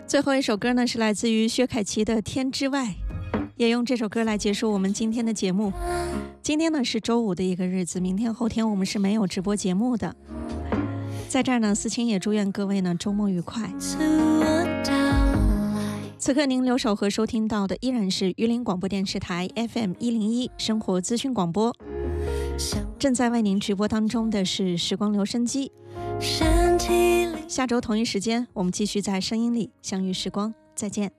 最后一首歌呢是来自于薛凯琪的《天之外》，也用这首歌来结束我们今天的节目。今天呢是周五的一个日子，明天后天我们是没有直播节目的。在这儿呢，思清也祝愿各位呢周末愉快。此刻您留守和收听到的依然是榆林广播电视台 FM101 生活资讯广播，正在为您直播当中的是时光留声机。下周同一时间我们继续在声音里相遇时光，再见。